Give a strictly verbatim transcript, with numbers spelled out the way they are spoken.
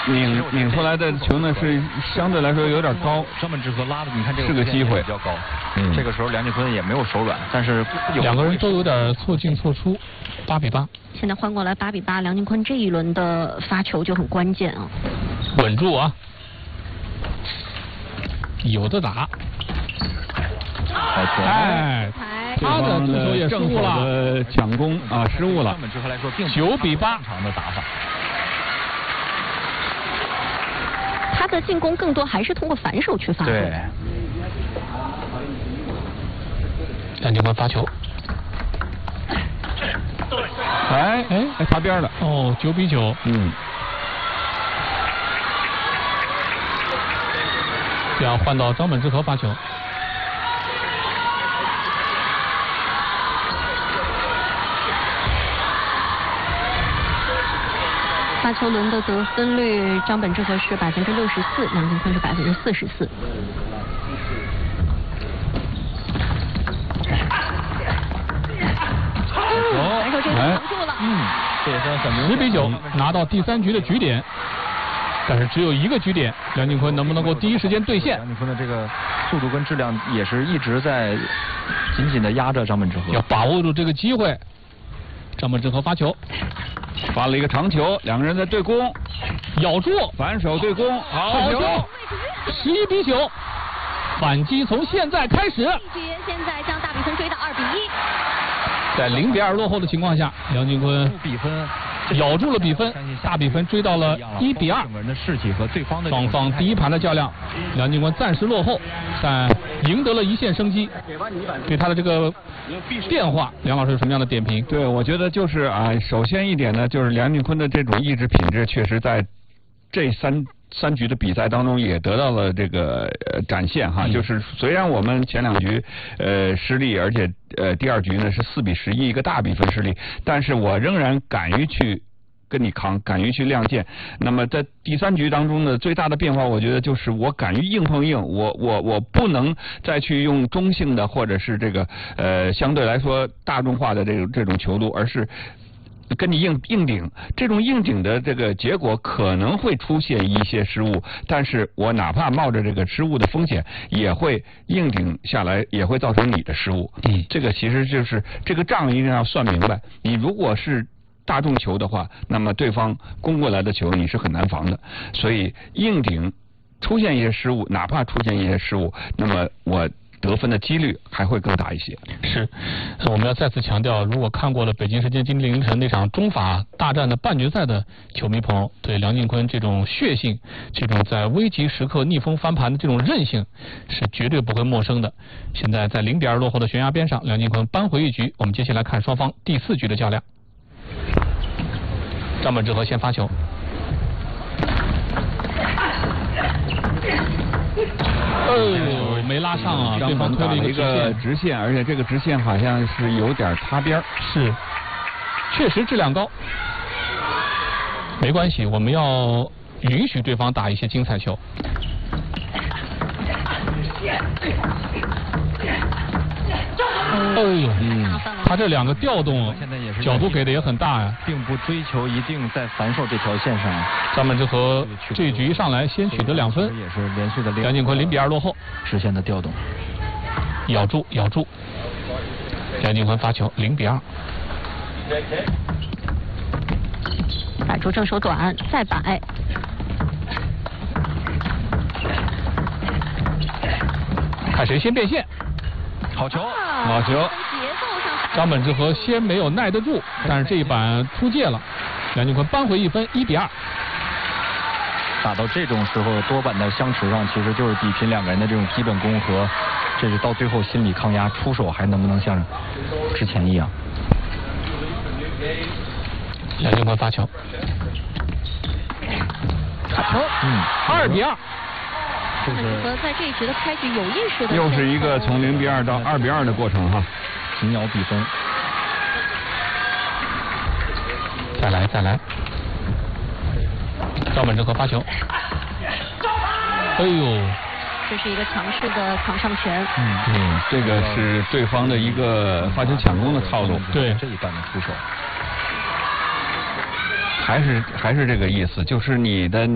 拧拧出来的球呢是相对来说有点高， 张本智和拉的，你看这个是个机会比较高。 嗯， 这个时候梁靖昆也没有手软，但是两个人都有点错进错出，八比八。 现在换过来八比八，梁靖昆这一轮的发球就很关键啊， 稳住啊，有的打。 好球！ 哎，他的出手也失误了，抢攻啊失误了。 张本智和来说，并九比八， 正常的打法。 他的进攻更多还是通过反手去发挥。 对。 梁靖昆发球。 哎哎哎，擦边了。 哦，九比九。 嗯。 这样换到张本智和发球。 发球轮的得分率，张本智和是百分之六十四，梁靖昆是百分之四十四。反手这个挡住了。 嗯，这也算很明显。 十比九拿到第三局的局点，但是只有一个局点，梁靖昆能不能够第一时间兑现？ 梁靖昆的这个速度跟质量也是一直在紧紧的压着张本智和， 要把握住这个机会。张本智和发球。 发了一个长球，两个人在对攻， 咬住， 反手对攻，好球， 十一比九，反击从现在开始。 现在将大比分追到二比一。 在零比二落后的情况下，梁靖昆比分咬住了比分，大比分追到了一比二。双方第一盘的较量，梁靖昆暂时落后，但赢得了一线生机。对他的这个变化，梁老师有什么样的点评？ 对，我觉得就是啊，首先一点呢，就是梁靖昆的这种意志品质，确实在这三三局的比赛当中也得到了这个、呃、展现哈。嗯、就是虽然我们前两局呃失利，而且呃第二局呢是四比十一一个大比分失利，但是我仍然敢于去跟你扛，敢于去亮剑。那么在第三局当中呢，最大的变化，我觉得就是我敢于硬碰硬，我我我不能再去用中性的或者是这个呃相对来说大众化的这种这种球路，而是跟你硬硬顶。这种硬顶的这个结果可能会出现一些失误，但是我哪怕冒着这个失误的风险，也会硬顶下来，也会造成你的失误。嗯，这个其实就是这个账一定要算明白。你如果是大众球的话，那么对方攻过来的球你是很难防的，所以硬顶出现一些失误，哪怕出现一些失误，那么我得分的几率还会更大一些。 是，我们要再次强调，如果看过了北京时间今天凌晨那场中法大战的半决赛的球迷朋友，对梁靖昆这种血性，这种在危急时刻逆风翻盘的这种韧性，是绝对不会陌生的。现在在零比二落后的悬崖边上，梁靖昆扳回一局。我们接下来看双方第四局的较量。张本智和先发球，哦，没拉上啊，对方推了一个直线，而且这个直线好像是有点擦边。 是，确实质量高。没关系，我们要允许对方打一些精彩球。哎呦，嗯，他这两个调动角度给的也很大呀， 并不追求一定在反手这条线上。 张本智和这一局一上来先取得两分， 也是连续的。 梁靖昆零比二落后， 直线的调动， 咬住咬住。梁靖昆发球零比二， 摆出正手短，再摆。 看谁先变现。 好球， 好球！ 张本智和先没有耐得住，但是这一板出界了，梁靖昆扳回一分，一比二。 打到这种时候，多板的相持上，其实就是比拼两个人的这种基本功和，这是到最后心理抗压，出手还能不能像之前一样。 梁靖昆发球，卡球，嗯，二比二。 张本智和在这一局的开局有意识的， 又是一个从零比二到二比二的过程哈， 紧咬比分。 再来再来，张本智和发球，哎呦， 这是一个强势的抢上拳。 嗯，对，这个是对方的一个发球抢攻的套路。 对， 这一半的出手， 还是还是这个意思，就是你的。